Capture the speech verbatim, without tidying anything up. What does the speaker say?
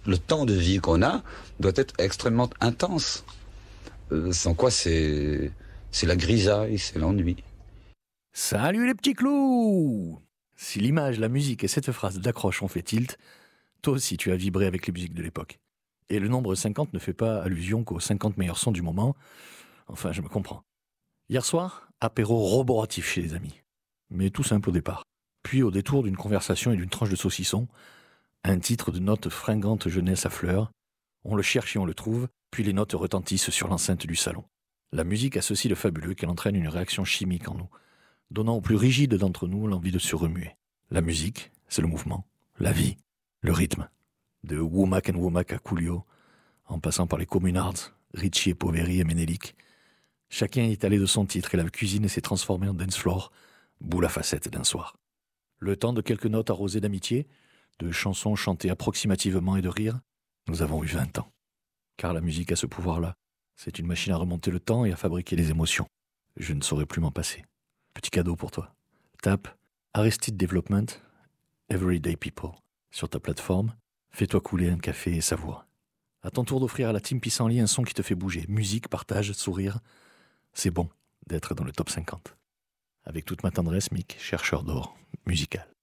Le temps de vie qu'on a doit être extrêmement intense. Euh, sans quoi c'est, c'est la grisaille, c'est l'ennui. Salut les petits clous! Si l'image, la musique et cette phrase d'accroche ont fait tilt, toi aussi tu as vibré avec les musiques de l'époque. Et le nombre cinquante ne fait pas allusion qu'aux cinquante meilleurs sons du moment. Enfin, je me comprends. Hier soir, apéro roboratif chez les amis. Mais tout simple au départ. Puis au détour d'une conversation et d'une tranche de saucisson, un titre de notre fringante jeunesse à fleurs. On le cherche et on le trouve, puis les notes retentissent sur l'enceinte du salon. La musique a ceci de fabuleux qu'elle entraîne une réaction chimique en nous, donnant aux plus rigides d'entre nous l'envie de se remuer. La musique, c'est le mouvement, la vie, le rythme. De Womack and Womack à Coolio, en passant par les Communards, Richie et Poveri et Menelik. Chacun est allé de son titre et la cuisine s'est transformée en dance floor, boule à facettes d'un soir. Le temps de quelques notes arrosées d'amitié, de chansons chantées approximativement et de rire, nous avons eu vingt ans. Car la musique a ce pouvoir-là. C'est une machine à remonter le temps et à fabriquer les émotions. Je ne saurais plus m'en passer. Petit cadeau pour toi. Tape Arrested Development, Everyday People sur ta plateforme. Fais-toi couler un café et savoure. À ton tour d'offrir à la team Pissenlit un son qui te fait bouger. Musique, partage, sourire. C'est bon d'être dans le top cinquante. Avec toute ma tendresse, Mick, chercheur d'or musical.